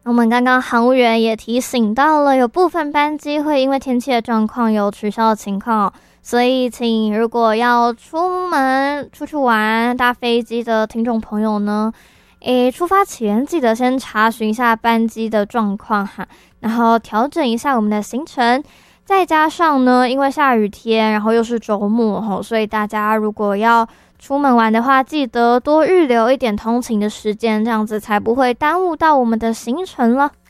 我们刚刚航务员也提醒到了，有部分班机会因为天气的状况有取消的情况哦，所以请如果要出门出去玩搭飞机的听众朋友呢，出发前记得先查询一下班机的状况哈，然后调整一下我们的行程。再加上呢，因为下雨天，然后又是周末所以大家如果要出门玩的话，记得多预留一点通勤的时间，这样子才不会耽误到我们的行程了。